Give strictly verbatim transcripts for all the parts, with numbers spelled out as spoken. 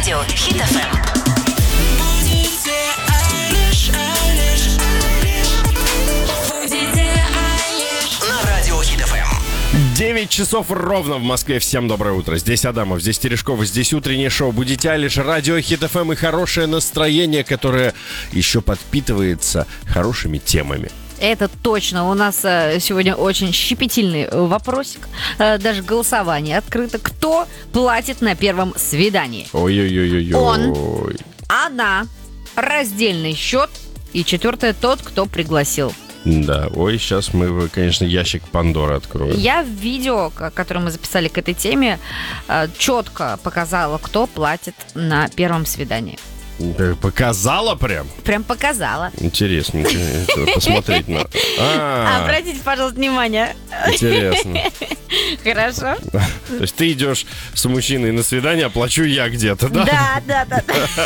радио Хит эф эм. девять часов ровно в Москве. Всем доброе утро. Здесь Адамов, здесь Терешкова, здесь утреннее шоу «Будите Айлиш», радио Хит эф эм и хорошее настроение, которое еще подпитывается хорошими темами. Это точно. У нас э, сегодня очень щепетильный вопросик. Э, даже голосование открыто. Кто платит на первом свидании? Ой-ой-ой-ой. Он, она, раздельный счет и четвертое, тот, кто пригласил. Да, ой, сейчас мы, конечно, ящик Пандоры откроем. Я в видео, которое мы записали к этой теме, э, четко показала, кто платит на первом свидании. Показала прям? Прям показала. Интересно, посмотреть надо. А, обратите, пожалуйста, внимание. Интересно. Хорошо. То есть ты идешь с мужчиной на свидание, а плачу я где-то, да? Да, да, да.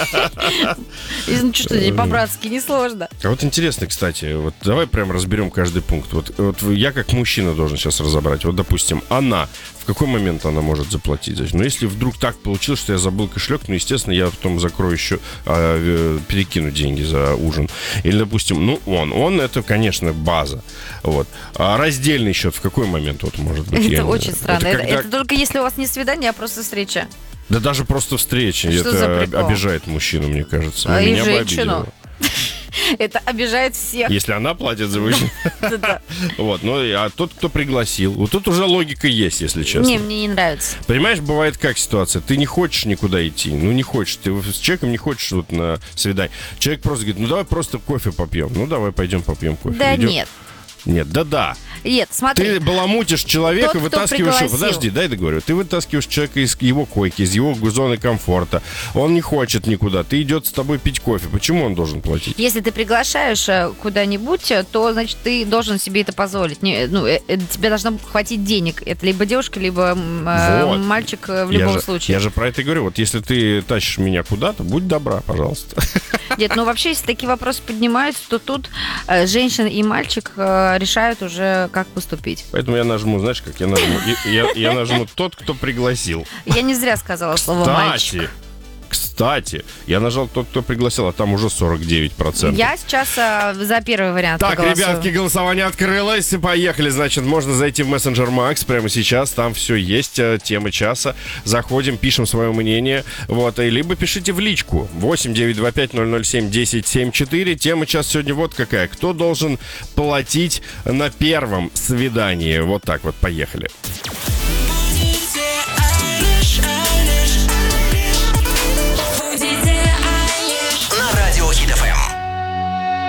Ну что, здесь по-братски несложно. А вот интересно, кстати, вот давай прям разберем каждый пункт. Вот, вот я как мужчина должен сейчас разобрать. Вот, допустим, она, в какой момент она может заплатить? Ну, если вдруг так получилось, что я забыл кошелек, ну, естественно, я потом закрою еще, а, перекину деньги за ужин. Или, допустим, ну, он. Он, это, конечно, база. Вот. А раздельный счет в какой момент вот может быть? Это я очень странно. Это, это, когда... это только если у вас не свидание, а просто встреча. Да даже просто встреча. Что это обижает мужчину, мне кажется. А и меня женщину. Это обижает всех. Если она платит за мужчину. Вот, ну, а тот, кто пригласил. Вот тут уже логика есть, если честно. Не, мне не нравится. Понимаешь, бывает как ситуация. Ты не хочешь никуда идти. Ну, не хочешь. Ты с человеком не хочешь вот на свидание. Человек просто говорит, ну, давай просто кофе попьем. Ну, давай пойдем попьем кофе. Да Идем. нет. Нет, да-да. Нет, смотри. Ты баламутишь человека, Тот, вытаскиваешь его. Подожди, дай договорю. Ты вытаскиваешь человека из его койки, из его зоны комфорта. Он не хочет никуда. Ты идет с тобой пить кофе. Почему он должен платить? Если ты приглашаешь куда-нибудь, то, значит, ты должен себе это позволить. Не, ну, э, тебе должно хватить денег. Это либо девушка, либо э, вот. мальчик в любом я же, случае. Я же про это и говорю. Вот если ты тащишь меня куда-то, будь добра, пожалуйста. Нет, ну вообще, если такие вопросы поднимаются, то тут э, женщина и мальчик э, решают уже, как поступить. Поэтому я нажму, знаешь, как я нажму? Я, я нажму тот, кто пригласил. Я не зря сказала слово «мальчик». Кстати, я нажал тот, кто пригласил, а там уже сорок девять процентов. Я сейчас а, за первый вариант Так, проголосую. ребятки, голосование открылось. Поехали, значит, можно зайти в мессенджер Макс прямо сейчас. Там все есть, тема часа. Заходим, пишем свое мнение. Вот, и либо пишите в личку. восемь девятьсот двадцать пять ноль ноль семь десять семьдесят четыре. Тема часа сегодня вот какая. Кто должен платить на первом свидании? Вот так вот, поехали.